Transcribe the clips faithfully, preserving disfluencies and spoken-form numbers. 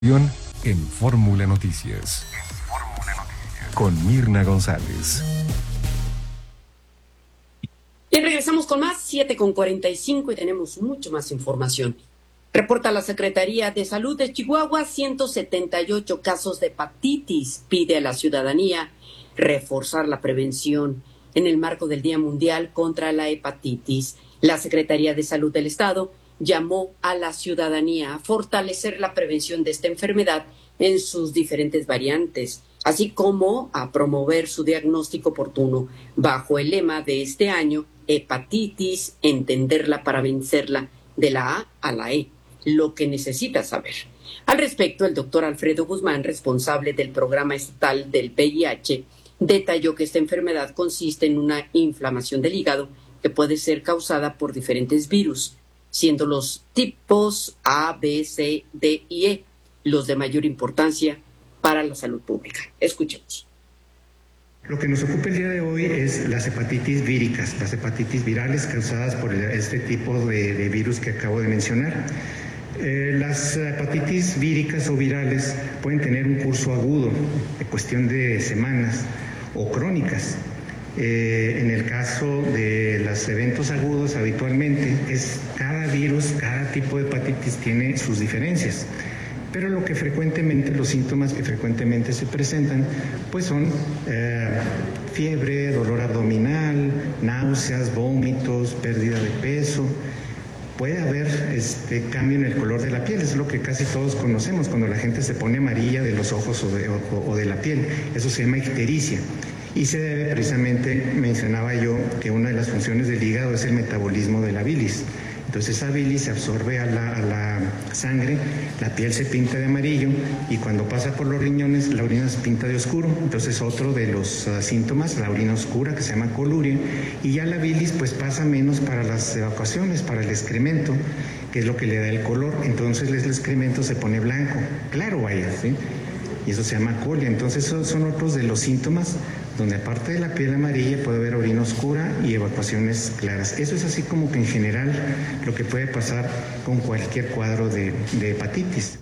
En Fórmula Noticias. Con Mirna González. Bien, regresamos con más, siete con cuarenta y cinco, y tenemos mucho más información. Reporta la Secretaría de Salud de Chihuahua ciento setenta y ocho casos de hepatitis. Pide a la ciudadanía reforzar la prevención en el marco del Día Mundial contra la Hepatitis. La Secretaría de Salud del Estado llamó a la ciudadanía a fortalecer la prevención de esta enfermedad en sus diferentes variantes, así como a promover su diagnóstico oportuno bajo el lema de este año, hepatitis, entenderla para vencerla, de la A a la E, lo que necesita saber. Al respecto, el doctor Alfredo Guzmán, responsable del programa estatal del V I H, detalló que esta enfermedad consiste en una inflamación del hígado que puede ser causada por diferentes virus, siendo los tipos A, B, C, D y E los de mayor importancia para la salud pública. Escuchemos. Lo que nos ocupa el día de hoy es las hepatitis víricas, las hepatitis virales causadas por este tipo de, de virus que acabo de mencionar. Eh, las hepatitis víricas o virales pueden tener un curso agudo, de cuestión de semanas, o crónicas. Eh, en el caso de los eventos agudos, habitualmente es cada virus, cada tipo de hepatitis tiene sus diferencias, pero lo que frecuentemente, los síntomas que frecuentemente se presentan, pues son eh, fiebre, dolor abdominal, náuseas, vómitos, pérdida de peso. Puede haber este cambio en el color de la piel, es lo que casi todos conocemos, cuando la gente se pone amarilla de los ojos o de, o, o de la piel, eso se llama ictericia. Y se debe, precisamente, mencionaba yo, que una de las funciones del hígado es el metabolismo de la bilis. Entonces esa bilis se absorbe a la, a la sangre, la piel se pinta de amarillo y cuando pasa por los riñones la orina se pinta de oscuro. Entonces otro de los uh, síntomas, la orina oscura, que se llama coluria, y ya la bilis pues pasa menos para las evacuaciones, para el excremento, que es lo que le da el color. Entonces el excremento se pone blanco, claro, vaya, ¿sí? Y eso se llama colia. Entonces esos son otros de los síntomas donde aparte de la piel amarilla puede haber orina oscura y evacuaciones claras. Eso es así como que en general lo que puede pasar con cualquier cuadro de, de hepatitis.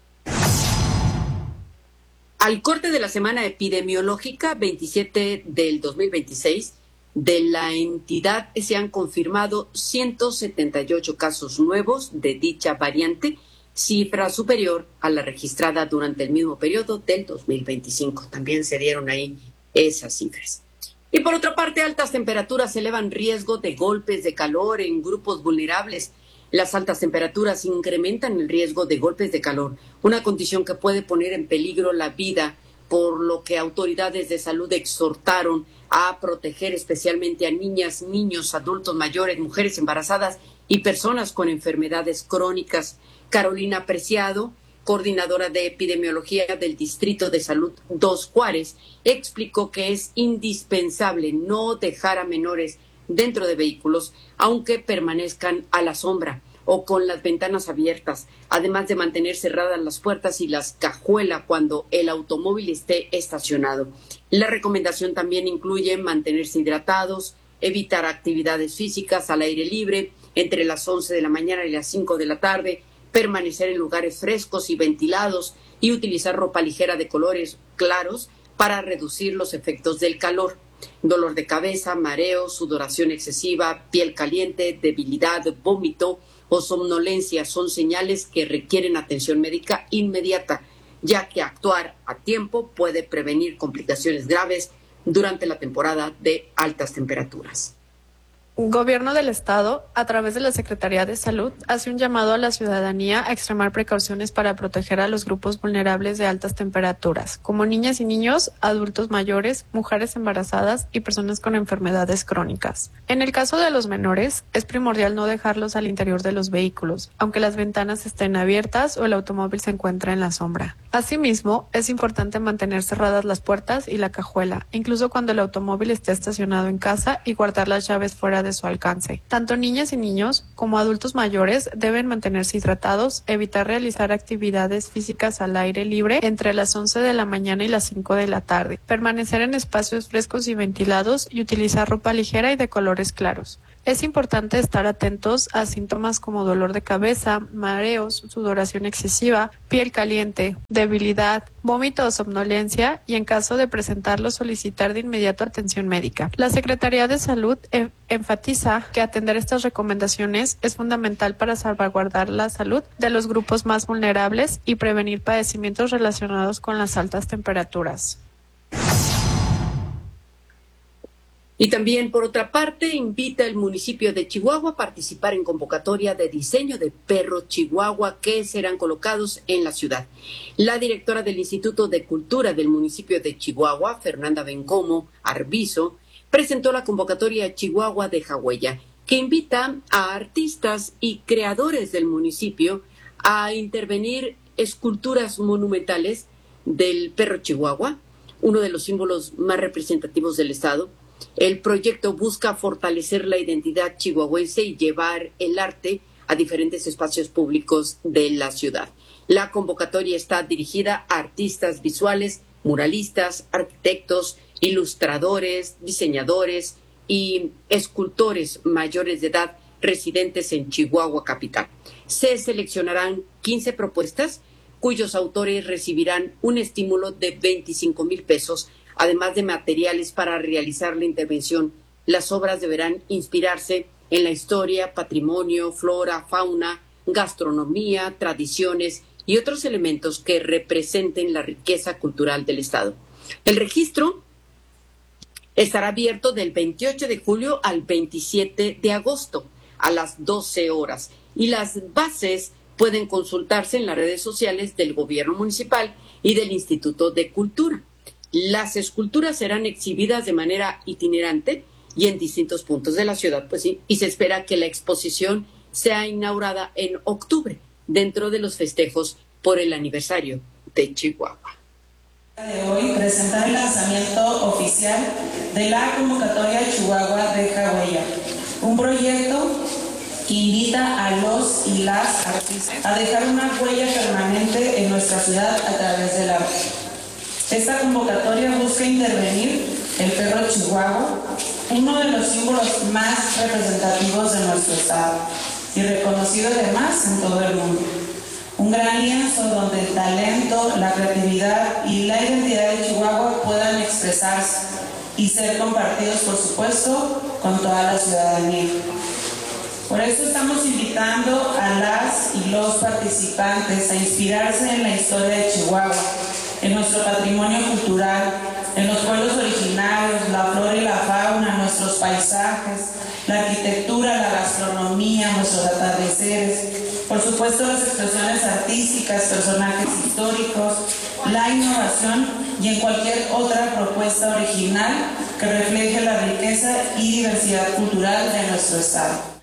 Al corte de la semana epidemiológica veintisiete del dos mil veintiséis, de la entidad se han confirmado ciento setenta y ocho casos nuevos de dicha variante, cifra superior a la registrada durante el mismo periodo del dos mil veinticinco. También se dieron ahí esas cifras. Y por otra parte, altas temperaturas elevan riesgo de golpes de calor en grupos vulnerables. Las altas temperaturas incrementan el riesgo de golpes de calor, una condición que puede poner en peligro la vida, por lo que autoridades de salud exhortaron a proteger especialmente a niñas, niños, adultos mayores, mujeres embarazadas y personas con enfermedades crónicas. Carolina Preciado, coordinadora de epidemiología del Distrito de Salud dos Juárez, explicó que es indispensable no dejar a menores dentro de vehículos, aunque permanezcan a la sombra o con las ventanas abiertas, además de mantener cerradas las puertas y las cajuelas cuando el automóvil esté estacionado. La recomendación también incluye mantenerse hidratados, evitar actividades físicas al aire libre entre las once de la mañana y las cinco de la tarde, permanecer en lugares frescos y ventilados y utilizar ropa ligera de colores claros para reducir los efectos del calor. Dolor de cabeza, mareo, sudoración excesiva, piel caliente, debilidad, vómito o somnolencia son señales que requieren atención médica inmediata, ya que actuar a tiempo puede prevenir complicaciones graves durante la temporada de altas temperaturas. Gobierno del Estado, a través de la Secretaría de Salud, hace un llamado a la ciudadanía a extremar precauciones para proteger a los grupos vulnerables de altas temperaturas, como niñas y niños, adultos mayores, mujeres embarazadas y personas con enfermedades crónicas. En el caso de los menores, es primordial no dejarlos al interior de los vehículos, aunque las ventanas estén abiertas o el automóvil se encuentre en la sombra. Asimismo, es importante mantener cerradas las puertas y la cajuela, incluso cuando el automóvil esté estacionado en casa, y guardar las llaves fuera de su alcance. Tanto niñas y niños como adultos mayores deben mantenerse hidratados, evitar realizar actividades físicas al aire libre entre las once de la mañana y las cinco de la tarde, permanecer en espacios frescos y ventilados y utilizar ropa ligera y de colores claros. Es importante estar atentos a síntomas como dolor de cabeza, mareos, sudoración excesiva, piel caliente, debilidad, vómito o somnolencia y en caso de presentarlo solicitar de inmediato atención médica. La Secretaría de Salud en- enfatiza que atender estas recomendaciones es fundamental para salvaguardar la salud de los grupos más vulnerables y prevenir padecimientos relacionados con las altas temperaturas. Y también, por otra parte, invita el municipio de Chihuahua a participar en convocatoria de diseño de perros Chihuahua que serán colocados en la ciudad. La directora del Instituto de Cultura del municipio de Chihuahua, Fernanda Bencomo Arbizo, presentó la convocatoria Chihuahua de Jagüeya, que invita a artistas y creadores del municipio a intervenir esculturas monumentales del perro Chihuahua, uno de los símbolos más representativos del estado. El proyecto busca fortalecer la identidad chihuahuense y llevar el arte a diferentes espacios públicos de la ciudad. La convocatoria está dirigida a artistas visuales, muralistas, arquitectos, ilustradores, diseñadores y escultores mayores de edad residentes en Chihuahua capital. Se seleccionarán quince propuestas cuyos autores recibirán un estímulo de veinticinco mil pesos, además de materiales para realizar la intervención. Las obras deberán inspirarse en la historia, patrimonio, flora, fauna, gastronomía, tradiciones y otros elementos que representen la riqueza cultural del estado. El registro estará abierto del veintiocho de julio al veintisiete de agosto a las doce horas y las bases pueden consultarse en las redes sociales del gobierno municipal y del Instituto de Cultura. Las esculturas serán exhibidas de manera itinerante y en distintos puntos de la ciudad, pues sí, y se espera que la exposición sea inaugurada en octubre, dentro de los festejos por el aniversario de Chihuahua. De hoy presentar el lanzamiento oficial de la convocatoria Chihuahua de Jagüeya, un proyecto que invita a los y las artistas a dejar una huella permanente en nuestra ciudad a través del arte. Esta convocatoria busca intervenir el perro Chihuahua, uno de los símbolos más representativos de nuestro estado y reconocido además en todo el mundo. Un gran lienzo donde el talento, la creatividad y la identidad de Chihuahua puedan expresarse y ser compartidos, por supuesto, con toda la ciudadanía. Por eso estamos invitando a las y los participantes a inspirarse en la historia de Chihuahua, en nuestro patrimonio cultural, en los pueblos originarios, la flora y la fauna, nuestros paisajes, la arquitectura, la gastronomía, nuestros atardeceres, por supuesto las expresiones artísticas, personajes históricos, la innovación y en cualquier otra propuesta original que refleje la riqueza y diversidad cultural de nuestro estado.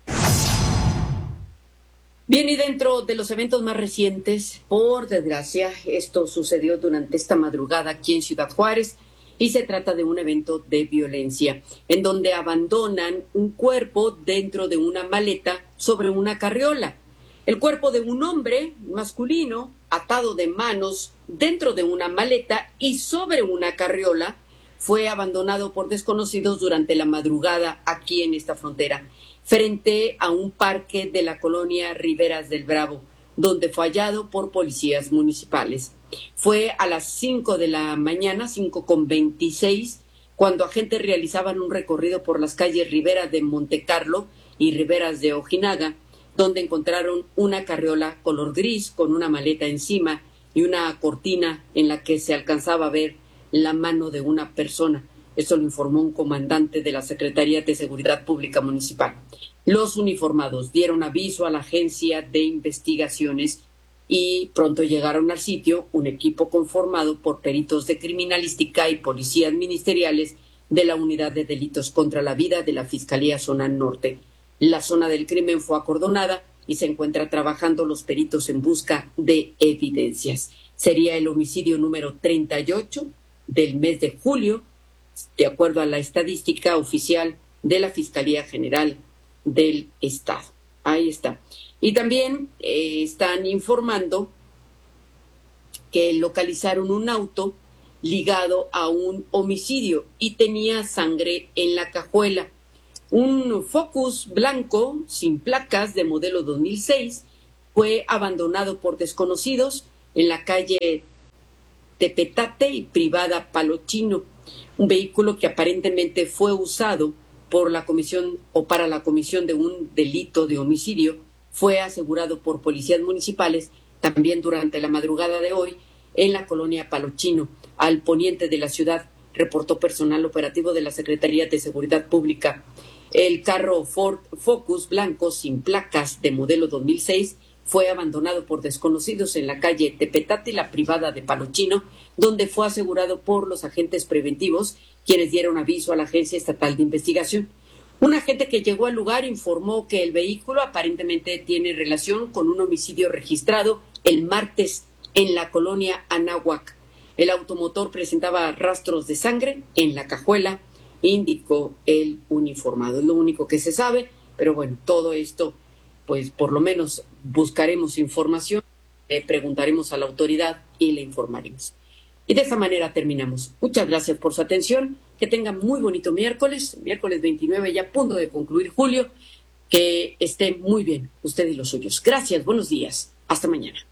Bien, y dentro de los eventos más recientes, por desgracia, esto sucedió durante esta madrugada aquí en Ciudad Juárez y se trata de un evento de violencia en donde abandonan un cuerpo dentro de una maleta sobre una carriola. El cuerpo de un hombre masculino atado de manos dentro de una maleta y sobre una carriola fue abandonado por desconocidos durante la madrugada aquí en esta frontera, frente a un parque de la colonia Riberas del Bravo, donde fue hallado por policías municipales. Fue a las cinco de la mañana, cinco con veintiséis, cuando agentes realizaban un recorrido por las calles Riberas de Montecarlo y Riberas de Ojinaga, donde encontraron una carriola color gris con una maleta encima y una cortina en la que se alcanzaba a ver la mano de una persona. Esto lo informó un comandante de la Secretaría de Seguridad Pública Municipal. Los uniformados dieron aviso a la Agencia de Investigaciones y pronto llegaron al sitio un equipo conformado por peritos de criminalística y policías ministeriales de la Unidad de Delitos contra la Vida de la Fiscalía Zona Norte. La zona del crimen fue acordonada y se encuentra trabajando los peritos en busca de evidencias. Sería el homicidio número treinta y ocho del mes de julio, de acuerdo a la estadística oficial de la Fiscalía General del Estado. Ahí está. Y también eh, están informando que localizaron un auto ligado a un homicidio y tenía sangre en la cajuela. Un Focus blanco sin placas de modelo dos mil seis fue abandonado por desconocidos en la calle Tepetate y Privada Palochino, un vehículo que aparentemente fue usado por la comisión o para la comisión de un delito de homicidio. Fue asegurado por policías municipales también durante la madrugada de hoy en la colonia Palochino, al poniente de la ciudad, reportó personal operativo de la Secretaría de Seguridad Pública. El carro Ford Focus blanco sin placas de modelo dos mil seis fue abandonado por desconocidos en la calle Tepetate y la Privada de Palochino, donde fue asegurado por los agentes preventivos, quienes dieron aviso a la Agencia Estatal de Investigación. Un agente que llegó al lugar informó que el vehículo aparentemente tiene relación con un homicidio registrado el martes en la colonia Anáhuac. El automotor presentaba rastros de sangre en la cajuela, indicó el uniformado. Es lo único que se sabe, pero bueno, todo esto, pues por lo menos buscaremos información, le preguntaremos a la autoridad y le informaremos. Y de esa manera terminamos. Muchas gracias por su atención. Que tengan muy bonito miércoles, miércoles veintinueve, ya a punto de concluir julio. Que esté muy bien usted y los suyos. Gracias, buenos días. Hasta mañana.